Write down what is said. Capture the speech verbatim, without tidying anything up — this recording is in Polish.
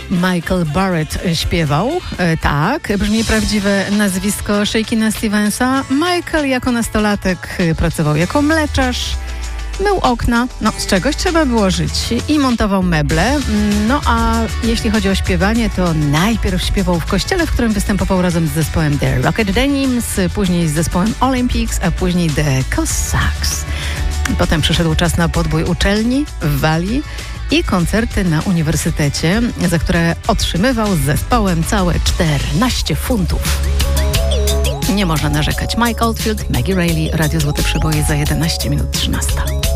Michael Barrett śpiewał. E, tak, brzmi prawdziwe nazwisko Shakina Stevensa. Michael jako nastolatek pracował jako mleczarz, mył okna, no z czegoś trzeba było żyć, i montował meble. No a jeśli chodzi o śpiewanie, to najpierw śpiewał w kościele, w którym występował razem z zespołem The Rocket Denims, później z zespołem Olympics, a później The Cossacks. Potem przyszedł czas na podbój uczelni w Walii i koncerty na uniwersytecie, za które otrzymywał z zespołem całe czternaście funtów. Nie można narzekać. Mike Oldfield, Maggie Reilly, Radio Złote Przeboje za jedenaście minut trzynasta.